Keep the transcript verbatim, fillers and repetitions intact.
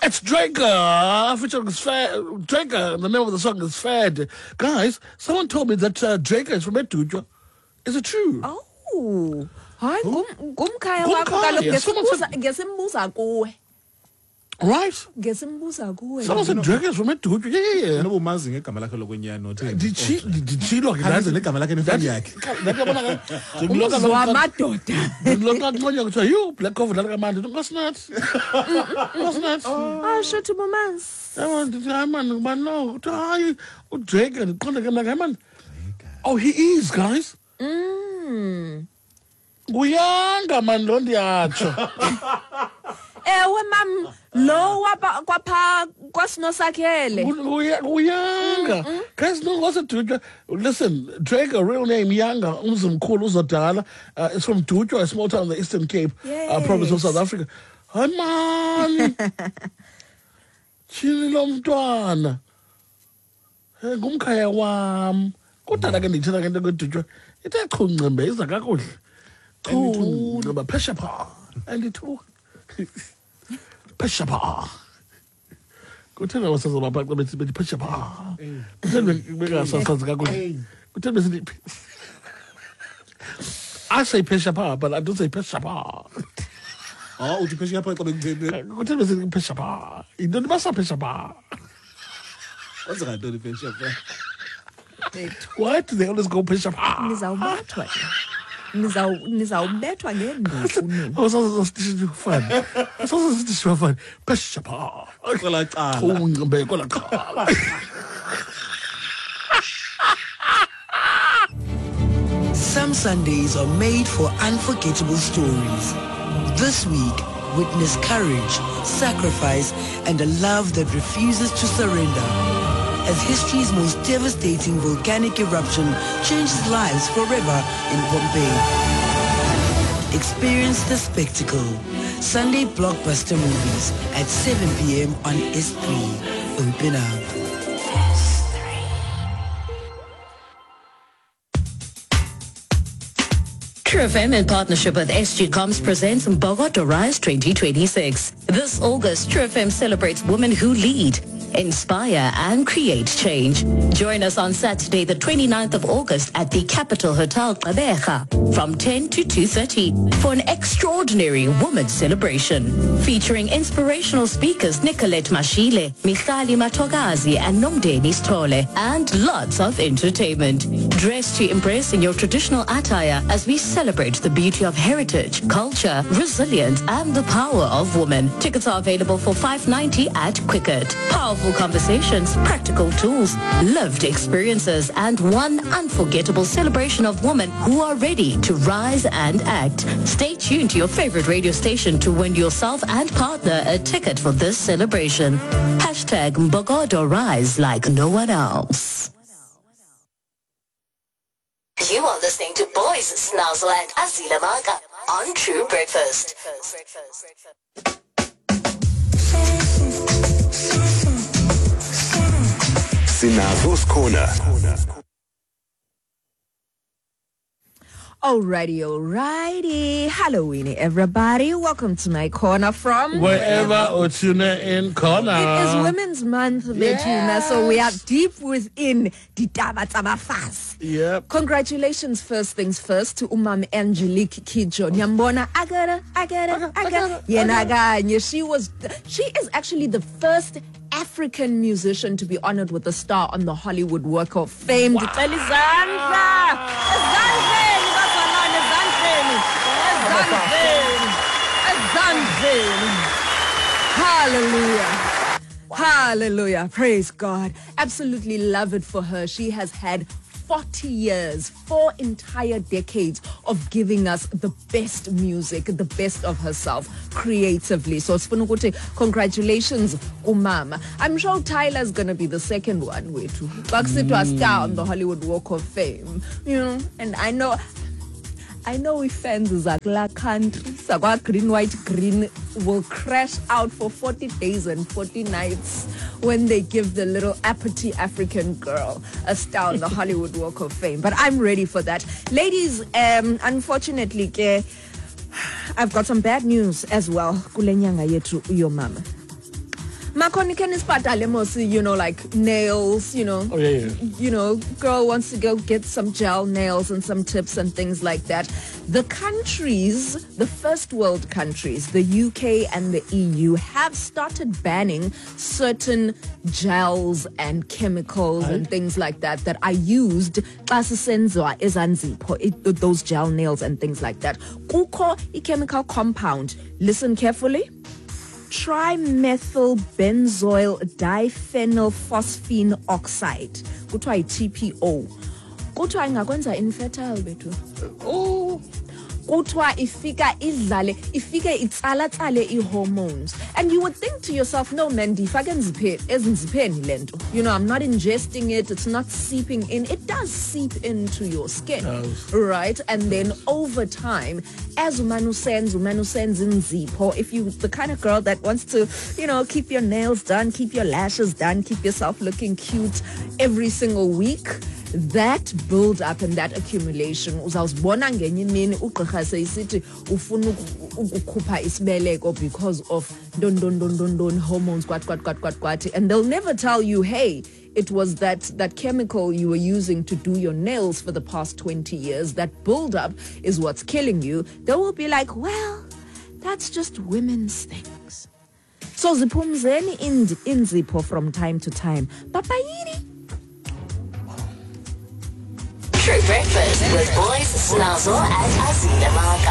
It's Draker, featuring Draker. The name of the song is Fed. Guys, someone told me that uh, Draker is from Etujo. Is it true? Oh, hi, Gumkhaya wakho kaloku ngesimbuza kuwe. Right? Ngesimbuza kuwe. Someone said Draker is from Etujo. Yeah, yeah, yeah. Nobu mazi ngegama lakhe lokwenyano. Did she did she look at that negama lakhe nefoni yakhe? Ngizwamadoda. Ngilokho ngonya kuthiwa you Black Cover la kamanje. Ngosnat. Ngosnat. Ah, shothi bomanzi. Yabona ndithi hayi man ngibani lo uthi hayi uDrake ndiqonde ke mna man. Oh, he is, guys. Mm. Uyanga man lo ndiyatsho. Ewe mam lo wapa kwapha kwasinosakhele. Uyanga. Guys, no what's it? Listen, Drake, a real name Yanga, umzimkhulu uzodala. Uh, it's from Tujo, a small town in the Eastern Cape, uh, province of South Africa. Hi man. Chini lo mntwana. Ngumkhaya wam. Kodwa ke ndithina ke into kweDutywa. Ithe chungcembe iza kakuhle. Chungcembe phesha pha. Andithu. Phesha pha. Kuthena wasazoba pha bethi bethi phesha pha. Kuthena bengasasazi kakuhle. Kuthena besithi I say phesha pha, but I don't say phesha pha. Oh, uthi phesha pha xa bekutheni. Kuthena besithi phesha pha. Into basa phesha pha. What's that doing phesha pha? Why do they always go phesha pha? Nizawubathwa. Nizaw nizawubethwa ngenduku. Awusazosithisha fun. Awusazosithisha fun. Phesha pha. Kwela cala. Chungcembe kwela cala. Some Sundays are made for unforgettable stories. This week, witness courage, sacrifice, and a love that refuses to surrender. As history's most devastating volcanic eruption changes lives forever in Pompeii. Experience the spectacle. Sunday blockbuster movies at seven p.m. on S three. Open up. True F M in partnership with S G Coms presents Bogota Rise twenty twenty-six. This August, True F M celebrates women who lead, inspire and create change. Join us on Saturday the twenty-ninth of August at the Capital Hotel Gqeberha from ten to two thirty for an extraordinary women's celebration featuring inspirational speakers Nicolette Mashile, Michali Matogazi and Nomdeni Stole, and lots of entertainment. Dress to impress in your traditional attire as we celebrate the beauty of heritage, culture, resilience and the power of women. Tickets are available for five ninety at Quicket. Powerful conversations, practical tools, lived experiences, and one unforgettable celebration of women who are ready to rise and act. Stay tuned to your favorite radio station to win yourself and partner a ticket for this celebration. Hashtag Mbogodo Rise like no one else. You are listening to Boys Snozzle and Azila Maga on True Breakfast. Sinazo's Corner. Alrighty, alrighty. Halloween, everybody. Welcome to my corner from wherever Otuna in corner. It is Women's Month, Betuna, Yes. so we are deep within the Tabatabafas. Yep. Congratulations, first things first, to Umam Angelique Kidjo. Nyambona, agara, agara, agara. Yenaganye. She was, she is actually the first African musician to be honored with a star on the Hollywood Walk of Fame. Wow. Hallelujah. Hallelujah. Praise God. Absolutely love it for her. She has had forty years, four entire decades of giving us the best music, the best of herself creatively. So Spunukuti, congratulations, Umama. I'm sure Tyler's going to be the second one. Wait, Baxi to a star on the Hollywood Walk of Fame. You know, and I know I know we fans Zakla country, Sagwa Green, White, Green will crash out for forty days and forty nights when they give the little uppity African girl a star on the Hollywood Walk of Fame. But I'm ready for that. Ladies, um, unfortunately, ke, I've got some bad news as well. Kulenyanga yetu, your mama. Makoni can ispatale mosi, you know, like nails, you know. Oh, yeah, yeah. You know, girl wants to go get some gel nails and some tips and things like that. The countries, the first world countries, the U K and the E U, have started banning certain gels and chemicals and things like that that are used xasisenzwa ezanzipho, those gel nails and things like that. Kukho a chemical compound. Listen carefully. Trimethyl benzoyl diphenylphosphine oxide. Kuthiwa yi-T P O. Kuthiwa ingakwenza infertile bethu. Oh. Kuthiwa ifika idlale, ifike itsalatsale i-hormones. And you would think to yourself, no man, ndifake ezinzipheni lento. You know, I'm not ingesting it, it's not seeping in. It does seep into your skin. Yes. Right? And then over time, as umanu sends, umanu sends in zippo, if you the kind of girl that wants to, you know, keep your nails done, keep your lashes done, keep yourself looking cute every single week, that build up and that accumulation uzawuzibona ngenye imini ugqirha seyisithi ufuna ukukhupha isibeleko because of don don don don don hormones kwat kwat kwat kwat kwat, and they'll never tell you, hey, it was that that chemical you were using to do your nails for the past twenty years, that build up is what's killing you. They will be like, well, that's just women's things. So ziphumzeni inzipho from time to time. Papayini. True Breakfast with boys Snazzle and Azina Marka.